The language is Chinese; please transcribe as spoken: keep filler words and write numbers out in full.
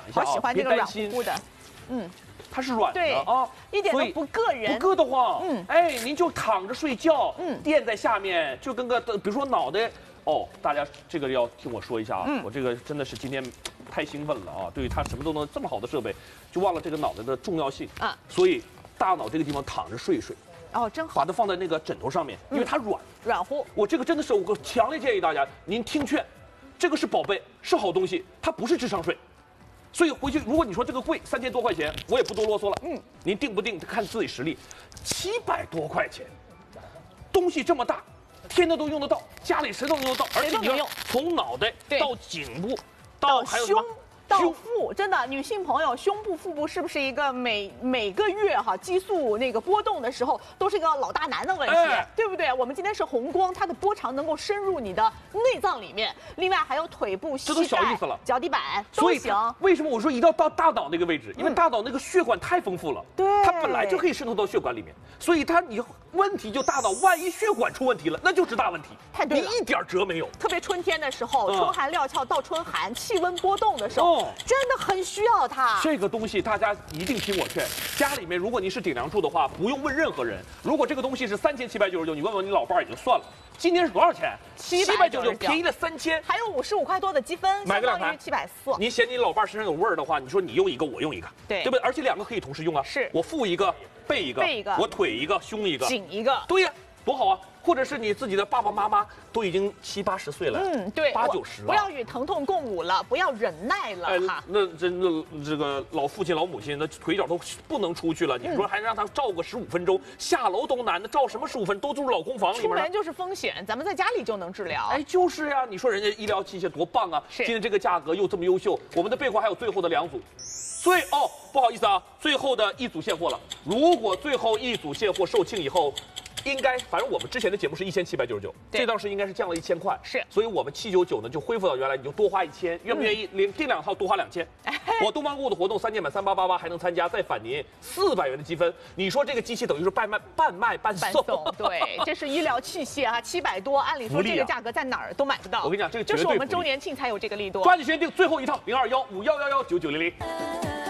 一下啊， 好喜欢这个软乎乎的，嗯。 它是软的啊， 一点都不硌人。 不硌得慌， 嗯， 哎，您就躺着睡觉， 嗯， 垫在下面，就跟个，比如说脑袋，哦，大家这个要听我说一下啊，嗯、我这个真的是今天太兴奋了啊，对于它什么都能这么好的设备，就忘了这个脑袋的重要性啊，所以大脑这个地方躺着睡一睡， 哦，真好， 把它放在那个枕头上面，因为它软， 软乎。 我这个真的是我强烈建议大家，您听劝，这个是宝贝，是好东西，它不是智商税。 所以回去，如果你说这个贵三千多块钱，我也不多啰嗦了。嗯，您定不定看自己实力。七百多块钱，东西这么大，天天都用得到，家里谁都能用得到，而且你要从脑袋到颈部到还有什么？ 到腹，真的，女性朋友胸部、腹部是不是一个每每个月哈激素那个波动的时候都是一个老大难的问题，哎、对不对？我们今天是红光，它的波长能够深入你的内脏里面，另外还有腿部、膝盖、脚底板都行。 为什么我说一定要到大脑那个位置？因为大脑那个血管太丰富了，对、嗯，它本来就可以渗透到血管里面，所以它你问题就大脑，万一血管出问题了，那就是大问题。 太对了， 你一点辙没有。 特别春天的时候，嗯、春寒料峭到春寒，气温波动的时候。哦 真的很需要它。 这个东西大家一定听我劝，家里面如果您是顶梁柱的话，不用问任何人。如果这个东西是三千七百九十九，你问问你老伴儿也就算了。今天是多少钱？七百九十九，便宜了三千， 还有五十五块多的积分， 买个两台， 七百四。 您嫌你老伴儿身上有味儿的话，你说你用一个，我用一个， 对， 对不对？而且两个可以同时用啊。 是我腹一个，背一个， 背一个， 我腿一个，胸一个， 颈一个。 对呀，多好啊！ 或者是你自己的爸爸妈妈都已经七八十岁了， 嗯，对， 八九十了， 不要与疼痛共舞了，不要忍耐了哈、哎。 那真的这个老父亲老母亲，那腿脚都不能出去了，你说还让他照个十五分钟，嗯、下楼都难，那照什么十五分钟？都住老公房里面。 出门就是风险，咱们在家里就能治疗。 哎，就是呀、啊，你说人家医疗器械多棒啊！今天这个价格又这么优秀，我们的备货还有最后的两组。 所以哦，不好意思啊，最后的一组现货了。如果最后一组现货售罄以后，应该反正我们之前的节目是一千七百九十九，这当时应该是降了一千块， 是， 所以我们七九九呢就恢复到原来，你就多花一千，愿不愿意？连这两套多花两千。我东方购物的活动三件满三八八八还能参加，再返您四百元的积分。你说这个机器等于是半卖半卖半送， 对，这是医疗器械啊，七百多，按理说这个价格在哪儿都买不到。 我跟你讲，这个就是我们周年庆才有这个力度。 抓紧时间订最后一套零二幺五幺幺幺九九零零。